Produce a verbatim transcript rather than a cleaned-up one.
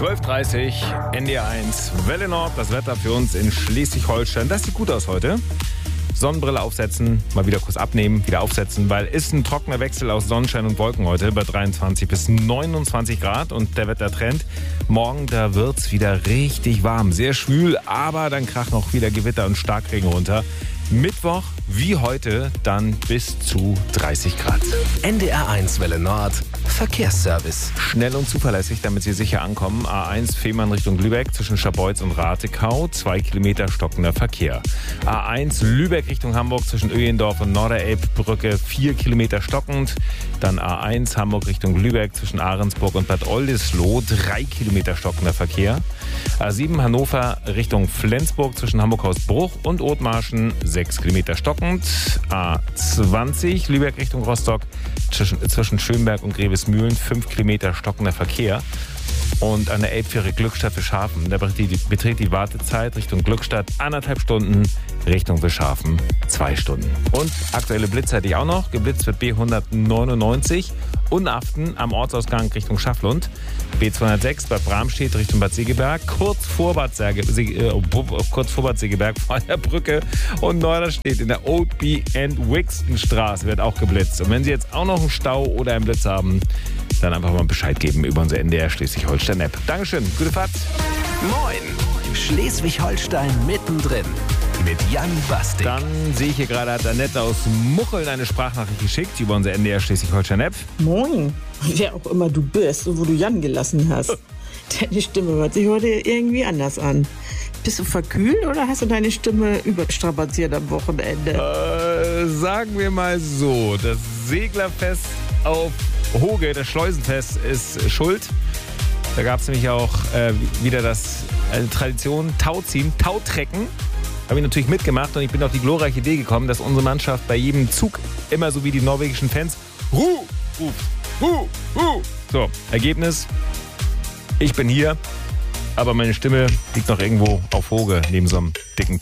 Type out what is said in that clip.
zwölf Uhr dreißig, N D R eins, Welle Nord, das Wetter für uns in Schleswig-Holstein. Das sieht gut aus heute. Sonnenbrille aufsetzen, mal wieder kurz abnehmen, wieder aufsetzen, weil es ist ein trockener Wechsel aus Sonnenschein und Wolken heute bei dreiundzwanzig bis neunundzwanzig Grad und der Wettertrend. Morgen, da wird's wieder richtig warm, sehr schwül, aber dann krachen auch wieder Gewitter und Starkregen runter. Mittwoch, wie heute, dann bis zu dreißig Grad. N D R eins Welle Nord, Verkehrsservice. Schnell und zuverlässig, damit Sie sicher ankommen. A eins Fehmarn Richtung Lübeck zwischen Scharbeutz und Ratekau, zwei Kilometer stockender Verkehr. A eins Lübeck Richtung Hamburg zwischen Öhendorf und Norderelbbrücke, vier Kilometer stockend. Dann A eins Hamburg Richtung Lübeck zwischen Ahrensburg und Bad Oldesloe, drei Kilometer stockender Verkehr. A sieben Hannover Richtung Flensburg zwischen Hamburg-Hausbruch und Othmarschen, sechs Kilometer stockend. A zwanzig Lübeck Richtung Rostock zwischen, zwischen Schönberg und Grevesmühlen, fünf Kilometer stockender Verkehr. Und an der Elbfähre Glückstadt Wischhafen, da beträgt die, beträgt die Wartezeit Richtung Glückstadt anderthalb Stunden, Richtung Wischhafen zwei Stunden. Und aktuelle Blitze hätte ich auch noch. Geblitzt wird B hundertneunundneunzig Unaften am Ortsausgang Richtung Schafflund. B zweihundertsechs Bad Bramstedt Richtung Bad Segeberg, kurz vor Bad, Sege, äh, kurz vor Bad Segeberg vor der Brücke. Und Norderstedt in der Old B and Wixton Straße wird auch geblitzt. Und wenn Sie jetzt auch noch einen Stau oder einen Blitz haben, dann einfach mal Bescheid geben über unsere N D R Schleswig-Holstein-App. Dankeschön, gute Fahrt. Moin, Schleswig-Holstein mittendrin mit Jan Bastik. Dann sehe ich hier gerade, hat Annette aus Mucheln eine Sprachnachricht geschickt über unsere N D R Schleswig-Holstein-App. Moin, wer auch immer du bist und wo du Jan gelassen hast. Deine Stimme hört sich heute irgendwie anders an. Bist du verkühlt oder hast du deine Stimme überstrapaziert am Wochenende? Äh, sagen wir mal so, das Seglerfest auf Hoge, das Schleusenfest, ist schuld. Da gab es nämlich auch äh, wieder das äh, Tradition Tauziehen, Tautrecken. Habe ich natürlich mitgemacht und ich bin auf die glorreiche Idee gekommen, dass unsere Mannschaft bei jedem Zug immer so wie die norwegischen Fans Hu ruft. Hu, Hu. So, Ergebnis, ich bin hier, aber meine Stimme liegt noch irgendwo auf Hoge neben so einem dicken